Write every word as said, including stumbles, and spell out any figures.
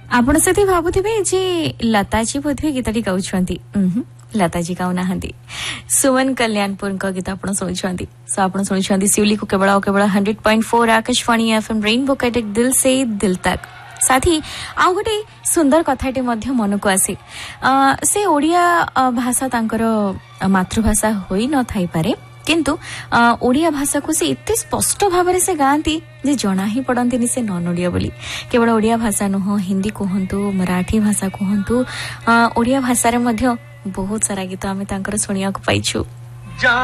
आपण से भावुवे जे लताजी बोधे गीतटी गाउछंती लताजी गाउ नाहंती सुमन कल्याणपुर गीत आपण शुणुंट सो आप शुणुंट शिवली को केवल केवल hundred point four Akashvani FM rainbow कटेक दिल से दिल तक साथी आउ गोटे सुंदर कथाटे मध्य मन को आसे से ओडिया भाषा तांकर मातृभाषा होई न थाई पारे किंतु ओडिया भाषा को से इतने स्पष्ट भाव से गाँती जे जना ही पड़ती से नन ओडिया बोली केवल ओडिया भाषा नुह हिंदी कहतु मराठी भाषा कहतु ओडिया भाषा रे मध्य बहुत सारा गीत आमे तांकर सुनिया को पाइछु।